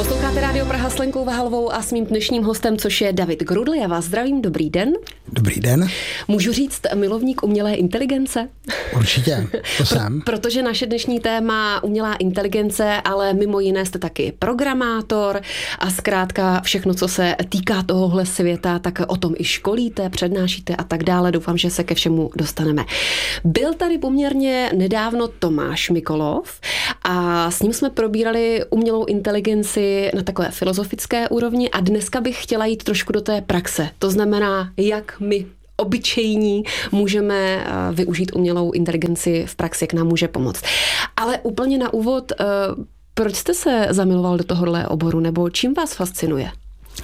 Posloucháte Rádio Praha s Lenkou Vahalovou a s mým dnešním hostem, což je David Grudl. Já vás zdravím, dobrý den. Dobrý den. Můžu říct milovník umělé inteligence? Určitě, to jsem. Protože naše dnešní téma umělá inteligence, ale mimo jiné jste taky programátor a zkrátka všechno, co se týká tohohle světa, tak o tom i školíte, přednášíte a tak dále. Doufám, že se ke všemu dostaneme. Byl tady poměrně nedávno Tomáš Mikolov a s ním jsme probírali umělou inteligenci na takové filozofické úrovni a dneska bych chtěla jít trošku do té praxe. To znamená, jak my obyčejní můžeme využít umělou inteligenci v praxi, jak nám může pomoct. Ale úplně na úvod, proč jste se zamiloval do tohohle oboru, nebo čím vás fascinuje?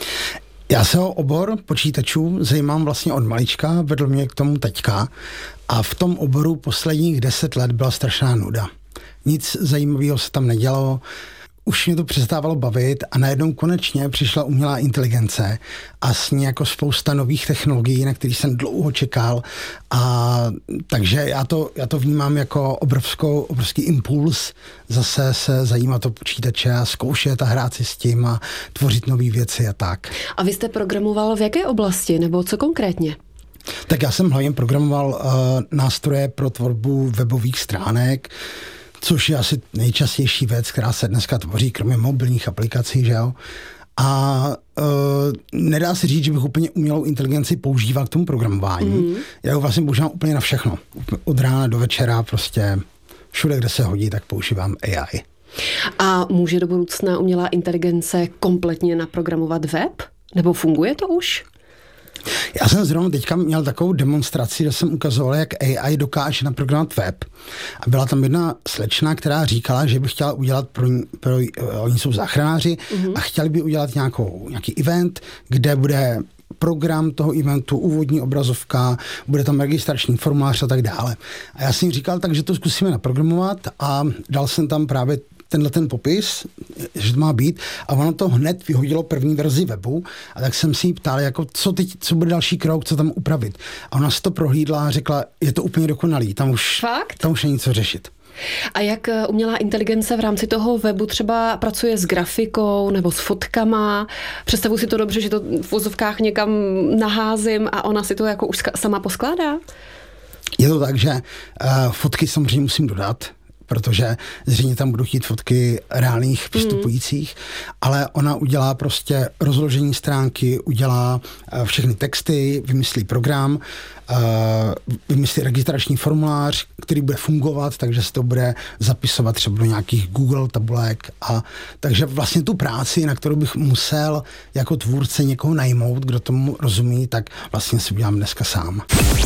Já se o obor počítačů zajímám vlastně od malička, vedl mě k tomu teďka a v tom oboru posledních 10 let byla strašná nuda. Nic zajímavého se tam nedělalo, už mě to přestávalo bavit a najednou konečně přišla umělá inteligence a s ní jako spousta nových technologií, na kterých jsem dlouho čekal, a takže já to vnímám jako obrovský impuls zase se zajímat o počítače a zkoušet a hrát si s tím a tvořit nové věci a tak. A vy jste programoval v jaké oblasti nebo co konkrétně? Tak já jsem hlavně programoval nástroje pro tvorbu webových stránek, což je asi nejčastější věc, která se dneska tvoří, kromě mobilních aplikací, že jo. A nedá se říct, že bych úplně umělou inteligenci používal k tomu programování. Já ho vlastně používám úplně na všechno. Od rána do večera prostě všude, kde se hodí, tak používám AI. A může do budoucna umělá inteligence kompletně naprogramovat web? Nebo funguje to už? Já jsem zrovna teďka měl takovou demonstraci, kde jsem ukazoval, jak AI dokáže naprogramovat web. A byla tam jedna slečna, která říkala, že by chtěla udělat oni jsou záchranáři a chtěli by udělat nějaký event, kde bude program toho eventu, úvodní obrazovka, bude tam registrační formulář a tak dále. A já jsem jí říkal, takže to zkusíme naprogramovat a dal jsem tam právě ten popis, že to má být, a ono to hned vyhodilo první verzi webu a tak jsem si jí ptal, jako co bude další krok, co tam upravit. A ona si to prohlídla a řekla, je to úplně dokonalý, tam už není co řešit. A jak umělá inteligence v rámci toho webu třeba pracuje s grafikou nebo s fotkama? Představuji si to dobře, že to v vozovkách někam naházím a ona si to jako už sama poskládá? Je to tak, že fotky samozřejmě musím dodat, protože zřejmě tam budu chtít fotky reálných přistupujících, ale ona udělá prostě rozložení stránky, udělá všechny texty, vymyslí program, vymyslí registrační formulář, který bude fungovat, takže se to bude zapisovat třeba do nějakých Google tabulek, a takže vlastně tu práci, na kterou bych musel jako tvůrce někoho najmout, kdo tomu rozumí, tak vlastně si udělám dneska sám.